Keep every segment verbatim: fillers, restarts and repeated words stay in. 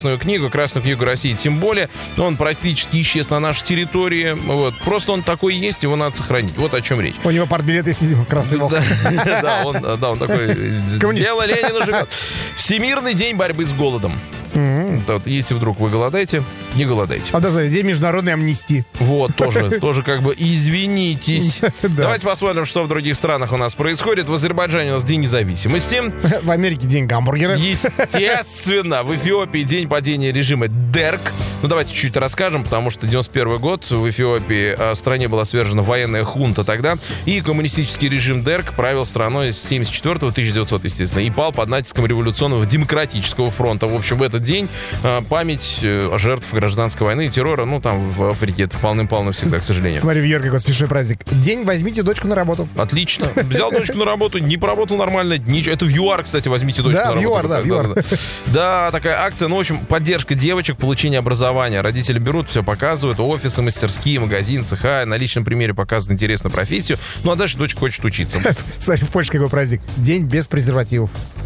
книгу, Красную книгу России, тем более, он практически исчез на нашей территории. Вот. Просто он такой есть, его надо сохранить. Вот о чем речь. У него партбилет есть, видимо, Красный Волк. Да, он, да, он такой. Дело Ленина живет. Всемирный день борьбы с голодом. Mm-hmm. Вот, если вдруг вы голодаете, не голодайте. А даже день международной амнистии. Вот, тоже, тоже как бы извинитесь. Да. Давайте посмотрим, что в других странах у нас происходит. В Азербайджане у нас День независимости. В Америке день гамбургера. Естественно, в Эфиопии день падения режима Дерк. Ну, давайте чуть-чуть расскажем, потому что девяносто первый год в Эфиопии в стране была свержена военная хунта тогда, и коммунистический режим Дерк правил страной с семьдесят четвёртого по тысяча девятьсот, естественно, и пал под натиском революционного демократического фронта. В общем, в этот день память жертв гражданской войны и террора, ну, там в Африке это полным-полно всегда, к сожалению. Смотри, в Йорке какой смешной праздник. День «Возьмите дочку на работу». Отлично. Взял дочку на работу, не поработал нормально. Ничего. Это в ЮАР, кстати, «Возьмите дочку да, на работу». Да, в ЮАР, да, в ЮАР. Да, такая акция. Ну, в общем, поддержка девочек, получение образования. Родители берут, все показывают. Офисы, мастерские, магазины, цеха. На личном примере показывают интересную профессию. Ну, а дальше дочка хочет учиться. Смотри, в Польше какой праздник. День без презервативов.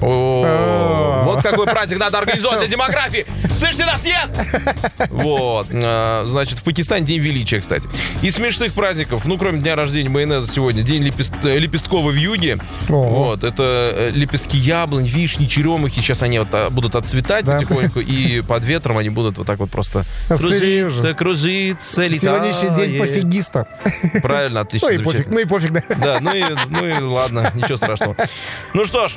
Вот какой праздник надо организовать для демографии. Слышите, нас нет! Вот. Значит, в Пакистане день величия, кстати. Из смешных праздников, ну, кроме дня рождения майонеза сегодня, день лепест... лепестковой вьюги. Вот. Это лепестки яблонь, вишни, черемухи. Сейчас они вот будут отцветать да. потихоньку, и под ветром они будут вот так вот просто кружиться, кружиться, летать. Сегодняшний день пофигиста. Правильно, отлично. Ну и пофиг, ну и пофиг, да. Да, ну и, ну и ладно, ничего страшного. Ну что ж,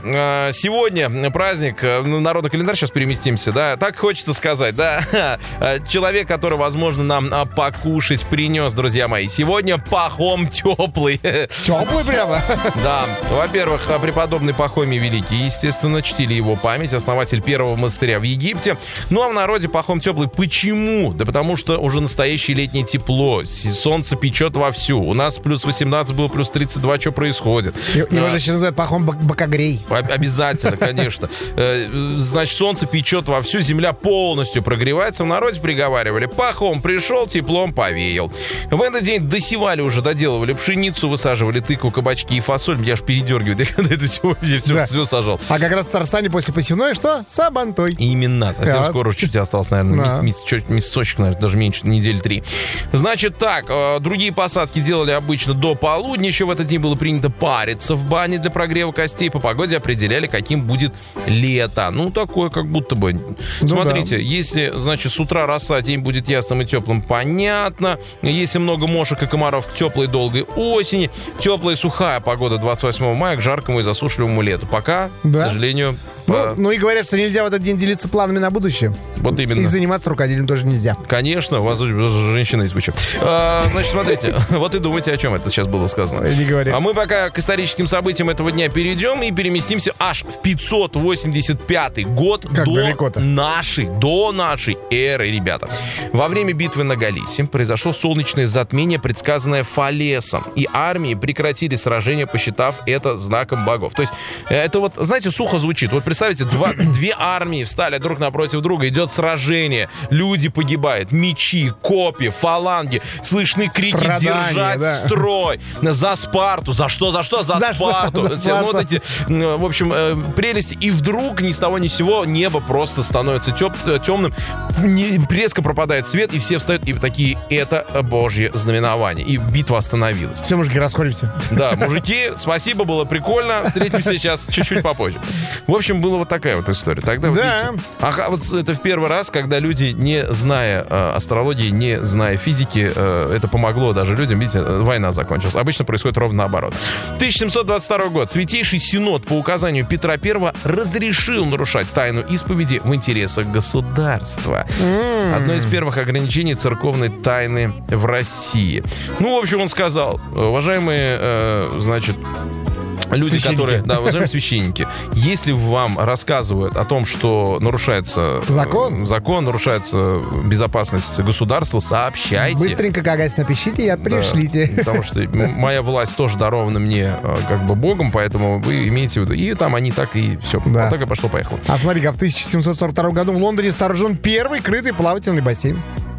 сегодня праздник, народный календарь, сейчас переместимся, да, так хочется сказать, да. Человек, который, возможно, нам покушать принес, друзья мои. Сегодня Пахом теплый. Теплый прямо? Да. Во-первых, преподобный Пахомий Великий, естественно, чтили его память, основатель первого монастыря в Египте. Ну а в народе Пахом теплый. Почему? Да потому что уже настоящее летнее тепло. Солнце печет вовсю. У нас плюс восемнадцать было, плюс тридцать два. Что происходит? Его а, же еще называют Пахом Бакагрей. Обязательно, конечно. Значит, солнце печет вовсю, земля полностью прогревается. В народе приговаривали: Пахом пришел, теплом повеял. В этот день досевали уже, доделывали пшеницу, высаживали тыкву, кабачки и фасоль. Меня аж передергивает, я когда это все, все, да. все сажал. А как раз в Татарстане после посевной что? Сабантуй. Именно. Совсем да. скоро, чуть осталось, наверное, да. месяц, месяц, месяцочек, наверное, даже меньше, недели три. Значит так, другие посадки делали обычно до полудня. Еще в этот день было принято париться в бане для прогрева костей. По погоде определяли, каким будет лето. Ну, такое как будто бы. Ну, смотрите, да. если, значит, с утра роса, день будет ясным и теплым, понятно. Если много мошек и комаров, к теплой долгой осени. Теплая и сухая погода двадцать восьмого мая к жаркому и засушливому лету. Пока, да. к сожалению... Ну, по... ну и говорят, что нельзя в этот день делиться планами на будущее. Вот именно. И заниматься рукоделием тоже нельзя. Конечно, у вас женщина есть почему. А, значит, смотрите, вот и думайте, о чем это сейчас было сказано. Не говори. А мы пока к историческим событиям этого дня перейдем и переместимся аж в пятьсот восемьдесят пятый год как до далеко-то? нашей, до нашей эры, ребята. Во время битвы на Галисе произошло солнечное затмение, предсказанное Фалесом, и армии прекратили сражение, посчитав это знаком богов. То есть это вот, знаете, сухо звучит. Вот представьте, два, две армии встали друг напротив друга, идет сражение, люди погибают, мечи, копья, фаланги, слышны крики Страдания, «держать да. строй», «за Спарту», «за что, за что, за, за Спарту». Что? За Спарту. Вот эти, в общем, прелести. И вдруг ни с того ни с сего небо просто становится теп, темным, не, резко пропадает свет, и все встают и такие: это Божье знаменование. И битва остановилась. Все, мужики, расходимся. Да, мужики, спасибо, было прикольно. Встретимся сейчас чуть-чуть попозже. В общем, была вот такая вот история. Тогда, вот, да. видите, ага, вот это в первый раз, когда люди, не зная э, астрологии, не зная физики, э, это помогло даже людям, видите, война закончилась. Обычно происходит ровно наоборот. тысяча семьсот двадцать второй год. Святейший Синод по указанию Петра Первого разрешил нарушать тайну исповеди в интересах государства. Mm. Одно из первых ограничений церковной тайны в России. Ну, в общем, он сказал: уважаемые, э, значит... люди, которые, да, уважаемые священники, если вам рассказывают о том, что нарушается закон, закон нарушается безопасность государства, сообщайте. Быстренько кагать напишите и пришлите. Да, потому что моя власть тоже дарована мне как бы Богом, поэтому вы имеете в виду. И там они так и все. Да. Вот так и пошло-поехало. А смотри-ка, в тысяча семьсот сорок втором году в Лондоне сооружен первый крытый плавательный бассейн.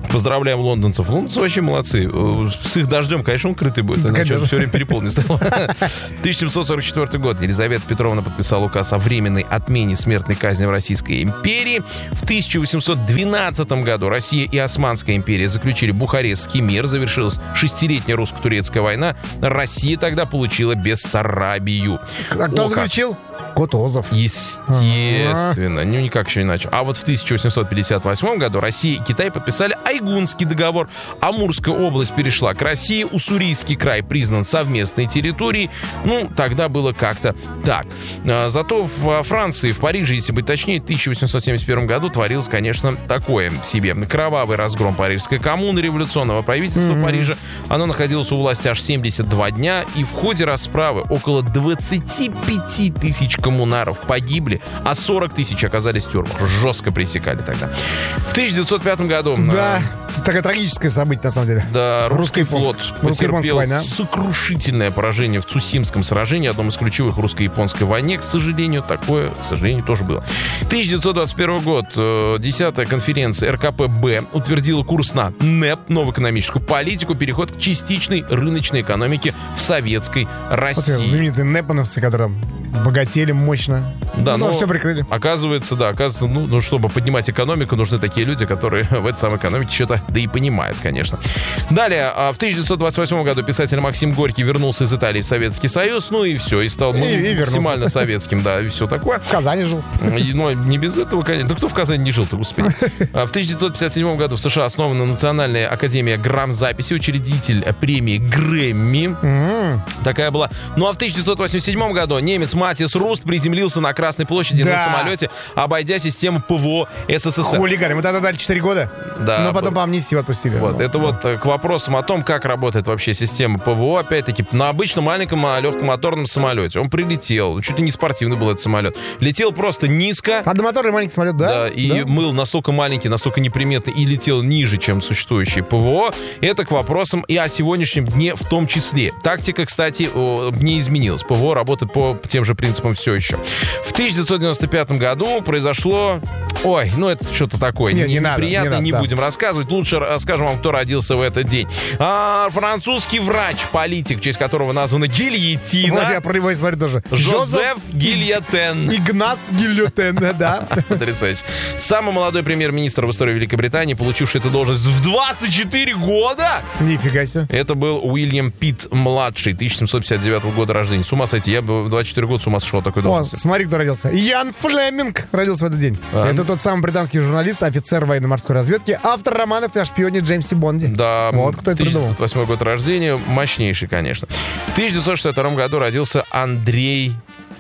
Поздравляем лондонцев. Лондонцы вообще молодцы. С их дождем, конечно, он крытый будет. Иначе все время переполнен стал. тысяча семьсот сорок четвёртый год. Елизавета Петровна подписала указ о временной отмене смертной казни в Российской империи. В тысяча восемьсот двенадцатом году Россия и Османская империя заключили Бухарестский мир. Завершилась шестилетняя русско-турецкая война. Россия тогда получила Бессарабию. А кто О, заключил? Кутузов. Естественно. Ну, никак еще иначе. А вот в тысяча восемьсот пятьдесят восьмом году Россия и Китай подписали Айгунский договор. Амурская область перешла к России. Уссурийский край признан совместной территорией. Ну, тогда было как-то так. А, зато во Франции, в Париже, если быть точнее, в тысяча восемьсот семьдесят первом году творилось, конечно, такое себе. Кровавый разгром Парижской коммуны, революционного правительства mm-hmm. Парижа. Оно находилось у власти аж семьдесят два дня. И в ходе расправы около двадцати пяти тысяч коммунаров погибли, а сорок тысяч оказались в тюрьмах. Жестко пресекали тогда. В тысяча девятьсот пятом году... Да, а, такое трагическое событие, на самом деле. Да, русский флот потерпел война. сокрушительное поражение в Цусимском сражении, одном из ключевых русско-японской войне. К сожалению, такое, к сожалению, тоже было. тысяча девятьсот двадцать первый год. десятая конференция эр ка пэ бэ утвердила курс на НЭП, новую экономическую политику, переход к частичной рыночной экономике в советской России. Вот знаменитые нэпановцы, которые богатели мощно. Да, ну, но все прикрыли. Оказывается, да, оказывается, ну, ну, чтобы поднимать экономику, нужны такие люди, которые в этой самой экономике что-то да и понимают, конечно. Далее, в тысяча девятьсот двадцать восьмом году писатель Максим Горький вернулся из Италии в Советский Союз, ну и все, и стал и, и максимально вернулся. советским, да, и все такое. В Казани жил. Ну, не без этого, конечно. Да кто в Казани не жил-то, господи. В тысяча девятьсот пятьдесят седьмом году в США основана Национальная академия грамзаписи, учредитель премии Грэмми. Mm-hmm. Такая была. Ну а в тысяча девятьсот восемьдесят седьмом году немец Матис Руст приземлился на Красной площади да. на самолете, обойдя систему ПВО эс эс эс эр. Хулиганы. Мы тогда дали четыре года, да, но потом по амнистии его отпустили. Вот, ну, это ну. вот к вопросам о том, как работает вообще система ПВО. Опять-таки, на обычном маленьком легкомоторном самолете. Он прилетел, чуть ли не спортивный был этот самолет. Летел просто низко. Одномоторный маленький самолет, да? Да, и да? был настолько маленький, настолько неприметный и летел ниже, чем существующие ПВО. Это к вопросам и о сегодняшнем дне в том числе. Тактика, кстати, не изменилась. ПВО работает по тем же принципам все еще. В тысяча девятьсот девяносто пятом году произошло... Ой, ну это что-то такое Нет, не, не неприятно, надо, не, не надо, будем да. рассказывать. Лучше расскажем вам, кто родился в этот день. А, французский врач, политик, в честь которого названа гильотина. Вот я про него и смотрю тоже. Жозеф Гильотен. Игнас Гильотен, да. Потрясающе. Самый молодой премьер-министр в истории Великобритании, получивший эту должность в двадцать четыре года. Нифига себе. Это был Уильям Питт-младший, тысяча семьсот пятьдесят девятого года рождения. С ума сойти, я бы в двадцать четыре года с ума сошел такой должности. О, смотри, кто родился. Ян Флеминг родился в этот день. А? Это тот самый британский журналист, офицер военно-морской разведки, автор романов о шпионе Джеймсе Бонде. Да, вот кто это придумал. тысяча девятьсот восьмой год рождения, мощнейший, конечно. В тысяча девятьсот шестьдесят втором году родился Андрей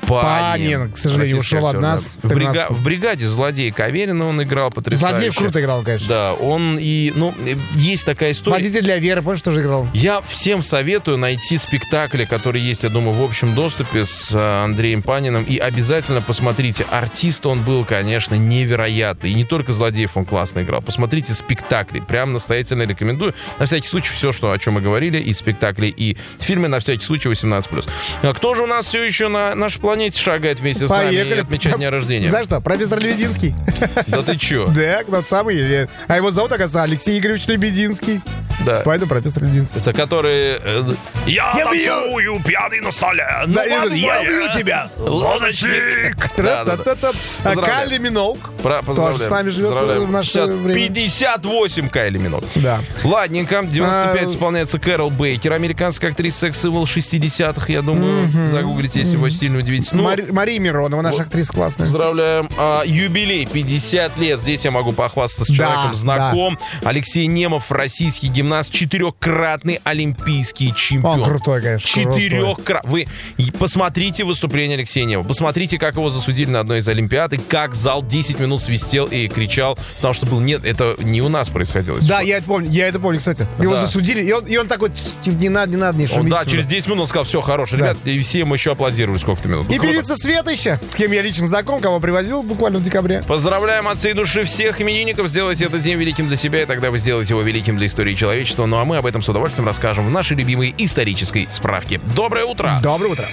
Панин. Панин, к сожалению, ушел от нас. В, брига... в бригаде злодей Каверина он играл потрясающе. Злодей круто играл, конечно. Да, он и... Ну, есть такая история... Водитель для Веры, помнишь, тоже играл? Я всем советую найти спектакли, которые есть, я думаю, в общем доступе с Андреем Паниным. И обязательно посмотрите. Артист он был, конечно, невероятный. И не только злодеев он классно играл. Посмотрите спектакли. Прям настоятельно рекомендую. На всякий случай, все, что, о чем мы говорили, и спектакли, и фильмы, на всякий случай восемнадцать плюс. А кто же у нас все еще на нашей планете шагает вместе с Поехали. нами и отмечает день рождения? Знаешь что, профессор Лебединский. Да ты че? Да, тот самый. А его зовут, оказывается, Алексей Игоревич Лебединский. Да. Поэтому профессор Лебединский. Это который... Я, я танцую, пьяный на столе. Да, я убью тебя, лодочник. Кайли Миноуг. Тоже с нами живет в наше время. пятьдесят восемь Кайли Миноуг. Да. Ладненько. девяносто пять исполняется Кэрол Бейкер. Американская актриса, секс-символ шестидесятых, я думаю. Загуглите, если вы сильно удивитесь. Ну, Мари- Мария Миронова, наша вот, актриса классная. Поздравляем. А, юбилей пятьдесят лет. Здесь я могу похвастаться с человеком да, знаком. Да. Алексей Немов, российский гимнаст, четырехкратный олимпийский чемпион. Он крутой, конечно. Четырехкратный. Вы посмотрите выступление Алексея Немова. Посмотрите, как его засудили на одной из олимпиад, и как зал десять минут свистел и кричал, потому что был... Нет, это не у нас происходило. Да, я это помню, я это помню, кстати. Его да. засудили, и он, и он такой, не надо, не надо, не шумить. Да, через десять минут он сказал, все, хорош, да. ребят, и все ему еще аплодировали сколько-то минут. И круто. Певица Света еще, с кем я лично знаком, кого привозил буквально в декабре. Поздравляем от всей души всех именинников. Сделайте этот день великим для себя, и тогда вы сделаете его великим для истории человечества. Ну а мы об этом с удовольствием расскажем в нашей любимой исторической справке. Доброе утро! Доброе утро!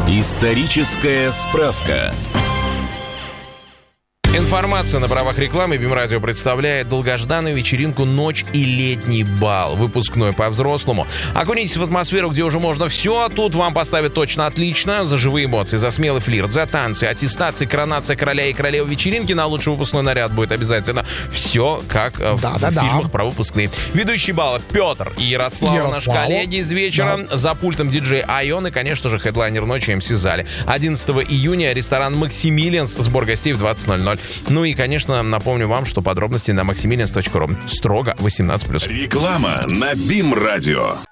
Историческая справка. Информация на правах рекламы. БИМ-радио представляет долгожданную вечеринку «Ночь и летний бал». Выпускной по-взрослому. Окунитесь в атмосферу, где уже можно все. Тут вам поставят точно отлично. За живые эмоции, за смелый флирт, за танцы, аттестации, коронация короля и королевы вечеринки. На лучший выпускной наряд будет обязательно. Все как да, в да, фильмах да. про выпускные. Ведущий бала Петр и Ярослав, Ярослав. Наши коллеги из вечера. Да. За пультом диджей Айон и, конечно же, хедлайнер ночи эм си-зале. одиннадцатого июня ресторан «Максимилианс». Сбор гостей в двадцать ноль ноль. Ну и, конечно, напомню вам, что подробности на максимилианс точка ру. Строго восемнадцать плюс. Реклама на БИМ-радио.